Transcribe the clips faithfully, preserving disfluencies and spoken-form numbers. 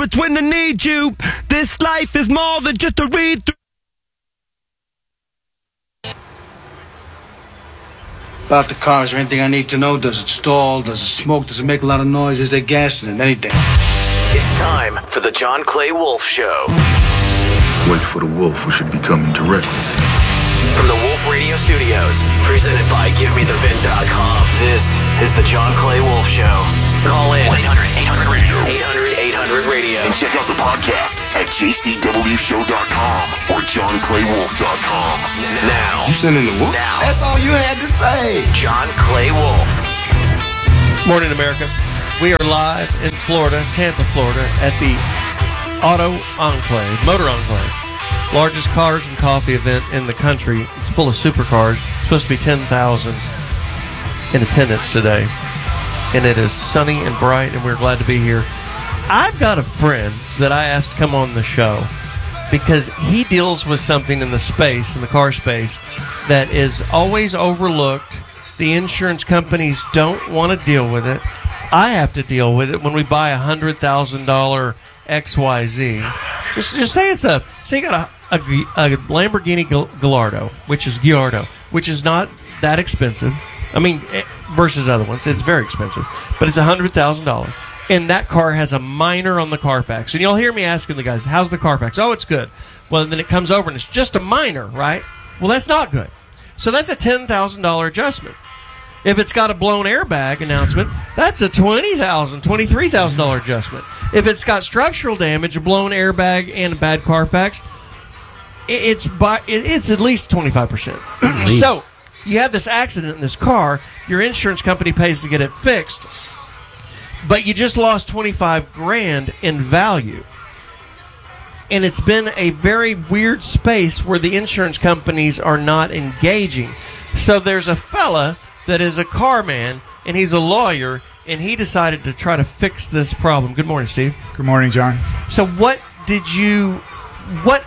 that's when I need you. This life is more than just a read through. About the car, is there anything I need to know? Does it stall? Does it smoke? Does it make a lot of noise? Is there gas in it? Anything? It's time for the John Clay Wolf Show. Wait for the wolf, who should be coming directly. From the Wolf Radio Studios, presented by Give Me The Vent dot com. This is the John Clay Wolf Show. Call in one eight hundred eight hundred radio. eight hundred eight hundred radio. And check out the podcast at j c w show dot com or john clay wolf dot com. Now. You sending the wolf? Now. That's all you had to say. John Clay Wolf. Morning, America. We are live in Florida, Tampa, Florida, at the Auto Enclave, Motor Enclave. Largest cars and coffee event in the country. It's full of supercars. It's supposed to be ten thousand in attendance today. And it is sunny and bright, and we're glad to be here. I've got a friend that I asked to come on the show because he deals with something in the space, in the car space, that is always overlooked. The insurance companies don't want to deal with it. I have to deal with it when we buy a one hundred thousand dollars X Y Z. Just, just say it's a, say you got a, a, a Lamborghini Gallardo, which is Gallardo, which is not that expensive. I mean, versus other ones, it's very expensive, but it's one hundred thousand dollars. And that car has a minor on the Carfax. And you'll hear me asking the guys, how's the Carfax? Oh, it's good. Well, then it comes over and it's just a minor, right? Well, that's not good. So that's a ten thousand dollars adjustment. If it's got a blown airbag announcement, that's a twenty thousand dollars, twenty-three thousand dollars adjustment. If it's got structural damage, a blown airbag, and a bad Carfax, it's by, it's at least twenty-five percent. So you have this accident in this car, your insurance company pays to get it fixed, but you just lost twenty-five grand in value. And it's been a very weird space where the insurance companies are not engaging. So there's a fella that is a car man, and he's a lawyer, and he decided to try to fix this problem. Good morning, Steve. Good morning, John. So what did you, what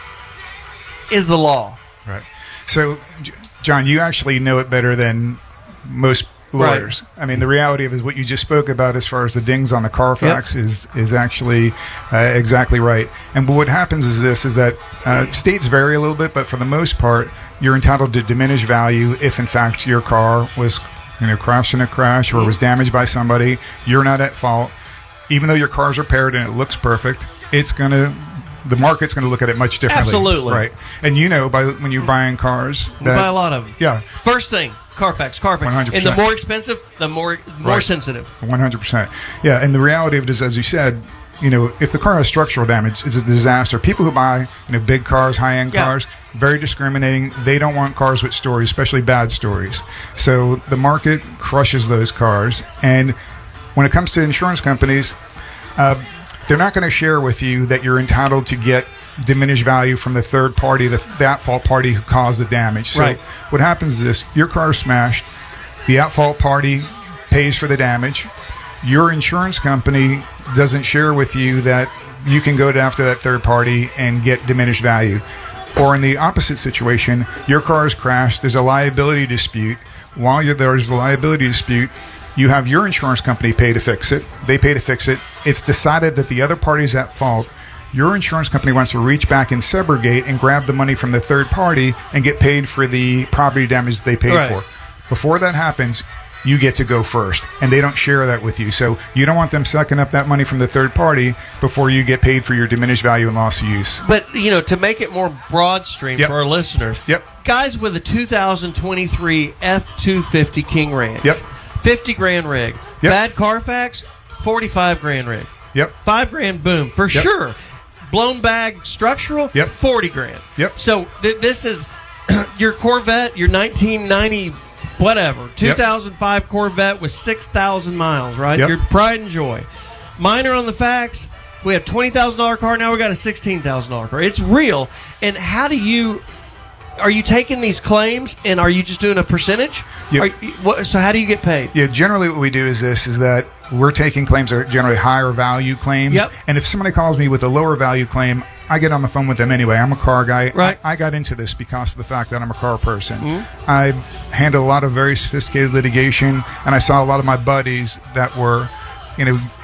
is the law? Right. So, John, you actually know it better than most lawyers. Right. I mean, the reality of it is what you just spoke about as far as the dings on the Carfax yep. is is actually uh, exactly right. And what happens is this, is that uh, states vary a little bit, but for the most part, you're entitled to diminished value if, in fact, your car was, you know, crashed in a crash or mm-hmm. was damaged by somebody. You're not at fault. Even though your car's repaired and it looks perfect, it's going to... the market's going to look at it much differently. Absolutely. Right. And you know, by when you're buying cars... That, we buy a lot of them. Yeah. First thing, Carfax, Carfax. one hundred percent. And the more expensive, the more more right. sensitive. one hundred percent. Yeah, and the reality of it is, as you said, you know, if the car has structural damage, it's a disaster. People who buy, you know, big cars, high-end yeah. cars, very discriminating. They don't want cars with stories, especially bad stories. So the market crushes those cars. And when it comes to insurance companies... Uh, they're not going to share with you that you're entitled to get diminished value from the third party, the, the at-fault party who caused the damage. So right. what happens is this. Your car is smashed. The at-fault party pays for the damage. Your insurance company doesn't share with you that you can go after that third party and get diminished value. Or in the opposite situation, your car is crashed. There's a liability dispute. While you're there's a liability dispute, you have your insurance company pay to fix it. They pay to fix it. It's decided that the other party's at fault. Your insurance company wants to reach back and subrogate and grab the money from the third party and get paid for the property damage they paid right. for. Before that happens, you get to go first, and they don't share that with you. So you don't want them sucking up that money from the third party before you get paid for your diminished value and loss of use. But, you know, to make it more broad stream yep. for our listeners, yep. guys with a two thousand twenty-three F two fifty King Ranch. Yep. fifty grand rig. Yep. Bad Carfax, forty-five grand rig. Yep. Five grand boom, for yep. sure. Blown bag structural, yep. forty grand. Yep. So th- this is your Corvette, your nineteen ninety, whatever, two thousand five yep. Corvette with six thousand miles, right? Yep. Your pride and joy. Minor on the facts. We have twenty thousand dollars car, now we got a sixteen thousand dollars car. It's real. And how do you... Are you taking these claims and are you just doing a percentage? Yep. Are you, what, so how do you get paid? Yeah, generally what we do is this, is that we're taking claims that are generally higher value claims. Yep. And if somebody calls me with a lower value claim, I get on the phone with them anyway. I'm a car guy. Right. I, I got into this because of the fact that I'm a car person. Mm-hmm. I handle a lot of very sophisticated litigation, and I saw a lot of my buddies that were, you know,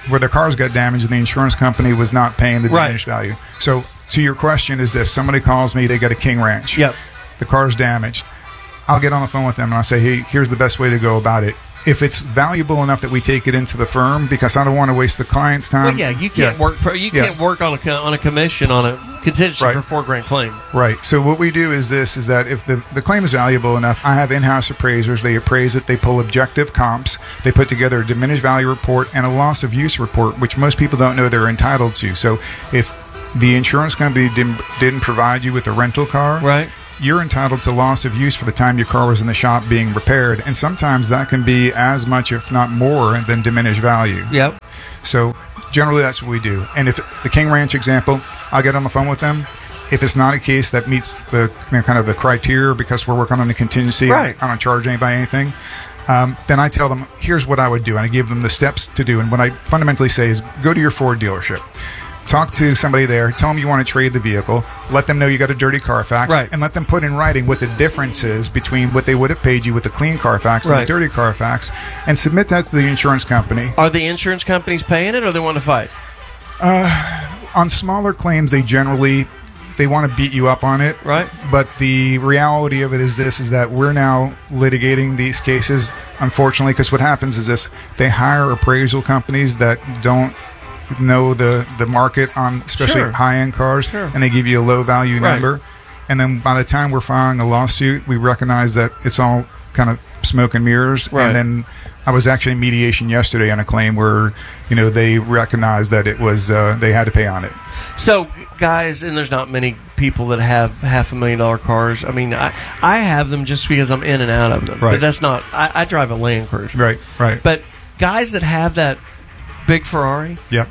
where their cars got damaged and the insurance company was not paying the Right. diminished value. So, to your question is this: somebody calls me, they got a King Ranch. Yep. The car's damaged. I'll get on the phone with them and I'll say, hey, here's the best way to go about it. If it's valuable enough that we take it into the firm, because I don't want to waste the client's time. Well, yeah, you can't Yeah. work for you Yeah. can't work on a co- on a commission on a contingency Right. for a four grand claim. Right. So what we do is this: is that if the, the claim is valuable enough, I have in-house appraisers. They appraise it. They pull objective comps. They put together a diminished value report and a loss of use report, which most people don't know they're entitled to. So if the insurance company didn't, didn't provide you with a rental car, Right. you're entitled to loss of use for the time your car was in the shop being repaired, and sometimes that can be as much, if not more, than diminished value. Yep. So generally, that's what we do. And if the King Ranch example, I'll get on the phone with them. If it's not a case that meets the you know, kind of the criteria, because we're working on a contingency, Right. I don't charge anybody anything. Um, then I tell them, here's what I would do, and I give them the steps to do. And what I fundamentally say is, go to your Ford dealership. Talk to somebody there. Tell them you want to trade the vehicle. Let them know you got a dirty Carfax, Right. and let them put in writing what the difference is between what they would have paid you with a clean Carfax and Right. the dirty Carfax, and submit that to the insurance company. Are the insurance companies paying it, or they want to fight? On smaller claims, they generally they want to beat you up on it, Right. But the reality of it is this: is that we're now litigating these cases, unfortunately, because what happens is this: they hire appraisal companies that don't know the the market on especially Sure. high-end cars, Sure. and they give you a low value Right. number, and then by the time we're filing a lawsuit, we recognize that it's all kind of smoke and mirrors. Right. And then I was actually in mediation yesterday on a claim where you know they recognized that it was uh, they had to pay on it. So, guys, and there's not many people that have half a million dollar cars. I mean, I I have them just because I'm in and out of them. Right. But that's not. I, I drive a Land Cruiser. Right, right. But guys that have that big Ferrari, Yep,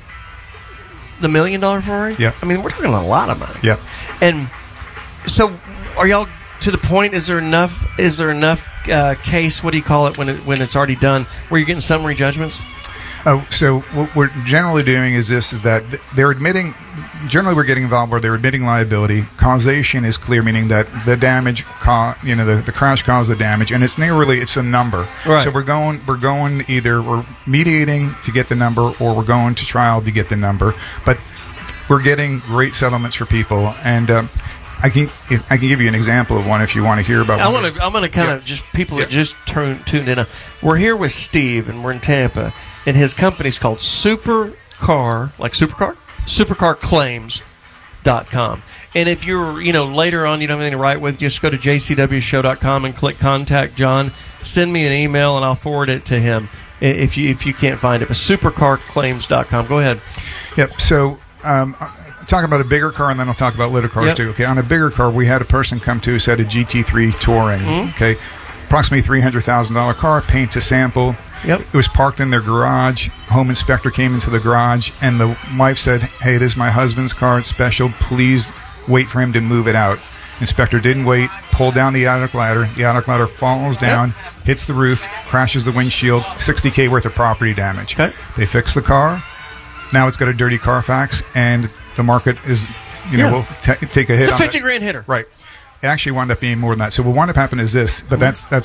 the million dollar Ferrari. Yep. I mean, we're talking a lot of money. yep. And so, are y'all to the point? Is there enough? Is there enough uh, case? What do you call it when it, when it's already done? Where you're getting summary judgments? Oh, so what we're generally doing is this: is that th- they're admitting. Generally, we're getting involved where they're admitting liability. Causation is clear, meaning that the damage, ca- you know, the, the crash caused the damage, and it's never really it's a number. Right. So we're going, we're going either we're mediating to get the number, or we're going to trial to get the number. But we're getting great settlements for people, and um, I can I can give you an example of one if you want to hear about. I one. want to. I'm going to kind Yeah. of just people that Yeah. just tuned tuned in. We're here with Steve, and we're in Tampa, and his company's called Supercar, like Supercar, Supercar Claims dot com. And if you're, you know, later on you don't have anything to write with, just go to j c w show dot com and click Contact John. Send me an email, and I'll forward it to him i- if you if you can't find it. But Supercar Claims dot com. Go ahead. Yep. So, um, talk about a bigger car, and then I'll talk about little cars Yep. too. Okay. On a bigger car, we had a person come to us at a G T three Touring. Mm-hmm. Okay. Approximately three hundred thousand dollar car, paint to sample. Yep. It was parked in their garage. Home inspector came into the garage, and the wife said, "Hey, this is my husband's car. It's special. Please wait for him to move it out." Inspector didn't wait. Pulled down the attic ladder. The attic ladder falls down, hits the roof, crashes the windshield. sixty K worth of property damage. Okay. They fixed the car. Now it's got a dirty Carfax, and the market is, you know, Yeah. will t- take a hit. It's a on fifty it. grand hitter. Right. It actually wound up being more than that. So what wound up happening is this, but that's that's.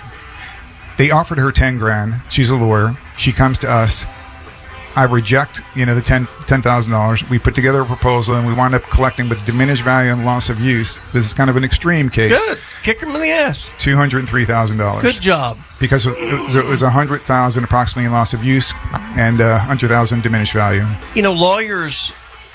They offered her ten grand. She's a lawyer. She comes to us. I reject, you know, the ten ten thousand dollars. We put together a proposal, and we wound up collecting with diminished value and loss of use. This is kind of an extreme case. Good. Kick him in the ass. Two hundred and three thousand dollars. Good job. Because it was, it was a hundred thousand approximately in loss of use, and a hundred thousand diminished value. You know, lawyers,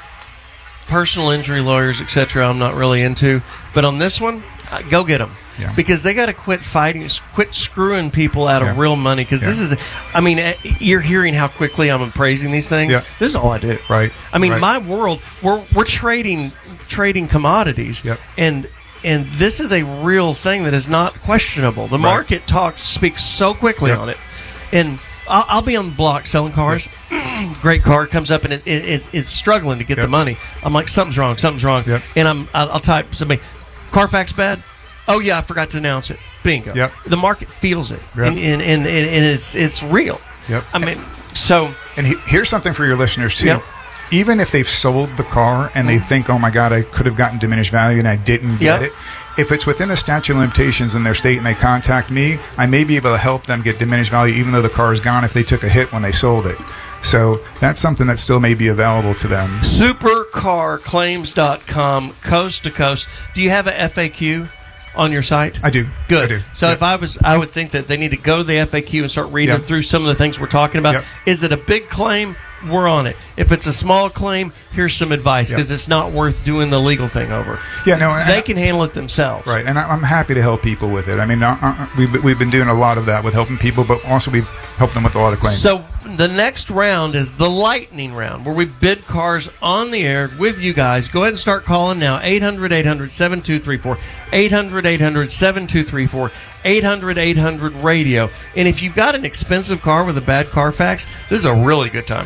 personal injury lawyers, et cetera, I'm not really into. But on this one, uh, go get them. Yeah. Because they got to quit fighting, quit screwing people out of Yeah. real money. Because this Yeah. is, I mean, uh, you're hearing how quickly I'm appraising these things. Yeah. This is all I do. Right. I mean, Right. my world, we're we're trading trading commodities. Yep. And and this is a real thing that is not questionable. The Right. market talks speaks so quickly Yep. on it, and I'll, I'll be on the block selling cars. Great car comes up and it, it, it it's struggling to get Yep. the money. I'm like, something's wrong, something's wrong, Yep. and I'm I'll, I'll type somebody, Carfax bad. Oh yeah, I forgot to announce it. Bingo. Yep. The market feels it, Yep. and, and, and, and it's it's real. Yep. I mean, so And he, here's something for your listeners too. Yep. even if they've sold the car and they think, oh my God, I could have gotten diminished value and I didn't get Yep. it. If it's within the statute of limitations in their state and they contact me, I may be able to help them get diminished value even though the car is gone if they took a hit when they sold it. So that's something that still may be available to them. Supercar Claims dot com, coast to coast. Do you have a F A Q on your site? I do. Good. I do. So Yep. if I was, I would think that they need to go to the F A Q and start reading Yep. through some of the things we're talking about. Yep. Is it a big claim? We're on it. If it's a small claim, here's some advice Yep. because it's not worth doing the legal thing over. Yeah, no, and They I- can handle it themselves. Right, and I, I'm happy to help people with it. I mean, uh, uh, we've, we've been doing a lot of that with helping people, but also we've helped them with a lot of claims. So the next round is the lightning round where we bid cars on the air with you guys. Go ahead and start calling now. eight hundred, eight hundred, seven two three four. eight hundred, eight hundred, seven two three four. eight hundred, eight hundred, radio. And if you've got an expensive car with a bad Carfax, this is a really good time